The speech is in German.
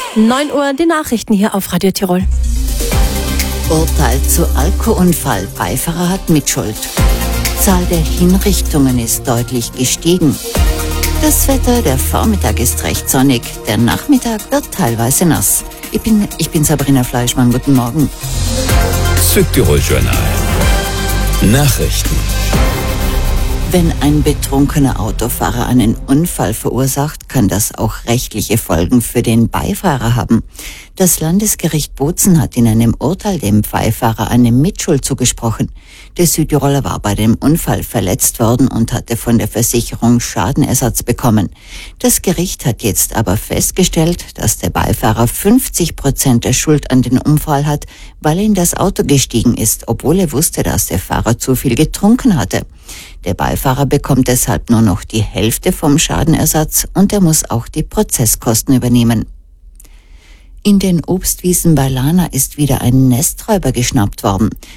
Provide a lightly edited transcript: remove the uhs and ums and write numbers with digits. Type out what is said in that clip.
9 Uhr, die Nachrichten hier auf Radio Tirol. Urteil zu Alkoholunfall. Beifahrer hat Mitschuld. Zahl der Hinrichtungen ist deutlich gestiegen. Das Wetter, der Vormittag ist recht sonnig, der Nachmittag wird teilweise nass. Ich bin Sabrina Fleischmann, guten Morgen. Südtirol Journal. Nachrichten. Wenn ein betrunkener Autofahrer einen Unfall verursacht, kann das auch rechtliche Folgen für den Beifahrer haben. Das Landesgericht Bozen hat in einem Urteil dem Beifahrer eine Mitschuld zugesprochen. Der Südtiroler war bei dem Unfall verletzt worden und hatte von der Versicherung Schadenersatz bekommen. Das Gericht hat jetzt aber festgestellt, dass der Beifahrer 50% der Schuld an den Unfall hat, weil er in das Auto gestiegen ist, obwohl er wusste, dass der Fahrer zu viel getrunken hatte. Der Beifahrer bekommt deshalb nur noch die Hälfte vom Schadenersatz und er muss auch die Prozesskosten übernehmen. In den Obstwiesen bei Lana ist wieder ein Nesträuber geschnappt worden.